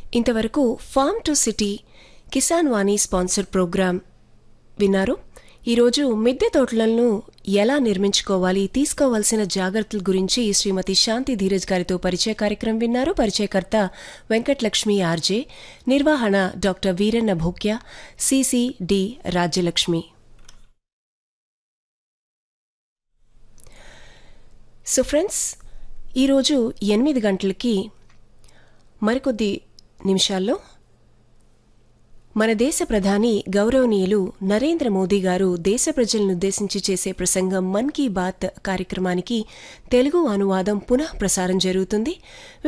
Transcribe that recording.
ఇంతవరకు form to city Kisan Vani sponsored programme విన్నారు. ఈరోజు మిద్దె తోటలను ఎలా నిర్మించుకోవాలి, తీసుకోవాల్సిన జాగ్రత్తల గురించి శ్రీమతి శాంతి ధీరజ్ గారితో పరిచయ కార్యక్రమం విన్నారు. పరిచయకర్త వెంకటలక్ష్మి ఆర్జే, నిర్వహణ doctor Veeranna భోక్య, CCD Rajyalakshmi. So friends, ఈరోజు 8 గంటలకి మరికొద్ది నిమిషాల్లో మన దేశ ప్రధాని గౌరవనీయులు నరేంద్ర మోదీ గారు దేశ ప్రజలనుద్దేశించి చేసే ప్రసంగం మన్ కీ బాత్ కార్యక్రమానికి తెలుగు అనువాదం పునః ప్రసారం జరుగుతుంది.